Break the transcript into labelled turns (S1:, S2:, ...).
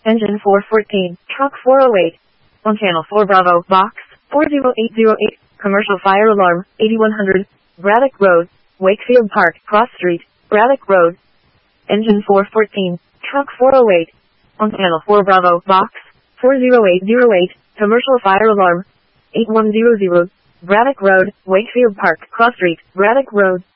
S1: Engine 414, truck 408. On channel 4 Bravo, box 40808, commercial fire alarm, 8100, Braddock Road, Wakefield Park, Cross Street, Braddock Road. Engine 414, truck 408. On channel 4 Bravo, box 40808, commercial fire alarm, 8100, Braddock Road, Wakefield Park, Cross Street, Braddock Road.